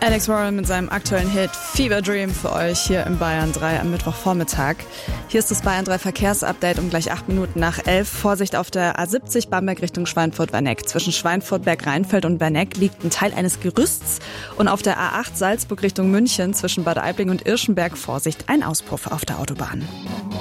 Alex Warren mit seinem aktuellen Hit Fever Dream für euch hier im Bayern 3 am Mittwochvormittag. Hier ist das Bayern 3 Verkehrsupdate um gleich 8 Minuten nach 11. Vorsicht auf der A70 Bamberg Richtung Schweinfurt-Werneck. Zwischen Schweinfurt-Berg-Rheinfeld und Werneck liegt ein Teil eines Gerüsts. Und auf der A8 Salzburg Richtung München zwischen Bad Aibling und Irschenberg Vorsicht, ein Auspuff auf der Autobahn.